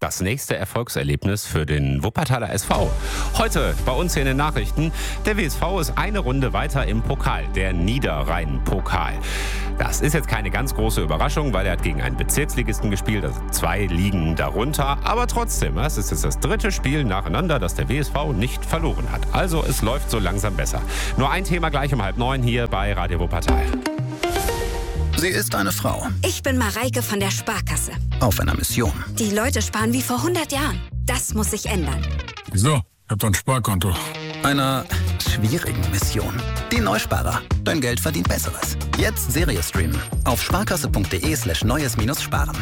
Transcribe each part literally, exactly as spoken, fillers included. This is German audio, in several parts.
das nächste Erfolgserlebnis für den Wuppertaler S V. Heute bei uns hier in den Nachrichten, der W S V ist eine Runde weiter im Pokal, der Niederrhein-Pokal. Das ist jetzt keine ganz große Überraschung, weil er hat gegen einen Bezirksligisten gespielt, also zwei Ligen darunter. Aber trotzdem, es ist jetzt das dritte Spiel nacheinander, das der W S V nicht verloren hat. Also es läuft so langsam besser. Nur ein Thema gleich um halb neun hier bei Radio Wuppertal. Sie ist eine Frau. Ich bin Mareike von der Sparkasse. Auf einer Mission. Die Leute sparen wie vor hundert Jahren. Das muss sich ändern. Wieso? Ich hab doch ein Sparkonto. Einer schwierigen Mission. Die Neusparer. Dein Geld verdient Besseres. Jetzt Serie streamen. Auf sparkasse.de slash neues minus sparen.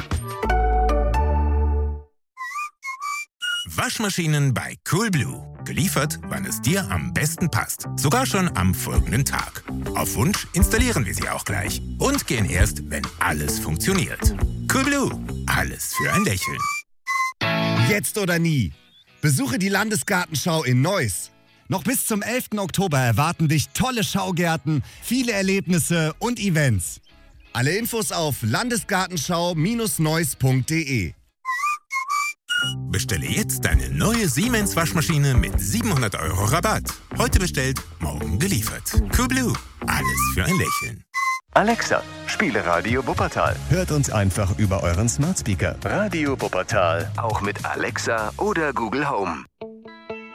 Waschmaschinen bei Coolblue. Geliefert, wann es dir am besten passt. Sogar schon am folgenden Tag. Auf Wunsch installieren wir sie auch gleich. Und gehen erst, wenn alles funktioniert. Coolblue. Alles für ein Lächeln. Jetzt oder nie. Besuche die Landesgartenschau in Neuss. Noch bis zum elften Oktober erwarten dich tolle Schaugärten, viele Erlebnisse und Events. Alle Infos auf landesgartenschau Bindestrich neuss Punkt de. Bestelle jetzt deine neue Siemens Waschmaschine mit siebenhundert Euro Rabatt. Heute bestellt, morgen geliefert. Coolblue. Alles für ein Lächeln. Alexa, spiele Radio Wuppertal. Hört uns einfach über euren Smart Speaker. Radio Wuppertal. Auch mit Alexa oder Google Home.